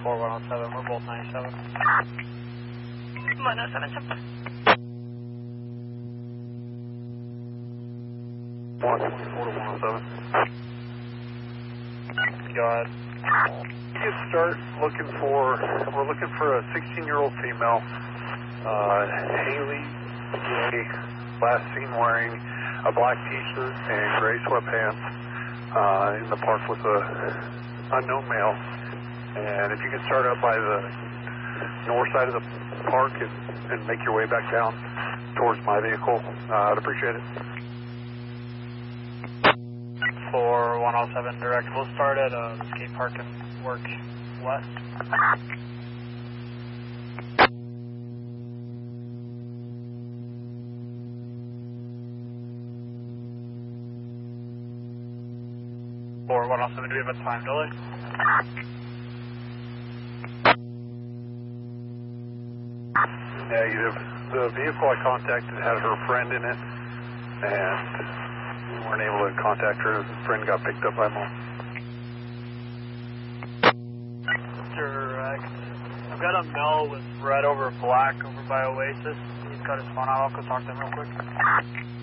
4107, we're both 97. 107. 124 to 107. Go ahead. You start looking for, we're looking for a 16-year-old female, Haley Gray, last seen wearing a black t-shirt and gray sweatpants in the park with a unknown male. And if you could start up by the north side of the park and make your way back down towards my vehicle, I'd appreciate it. 4107 direct. We'll start at the skate park and work west. For 107, do we have a time delay? Negative. The vehicle I contacted had her friend in it, and we weren't able to contact her. The friend got picked up by mom. Direct. I've got a Mel with red over black over by Oasis. He's got his phone out. I'll go talk to him real quick.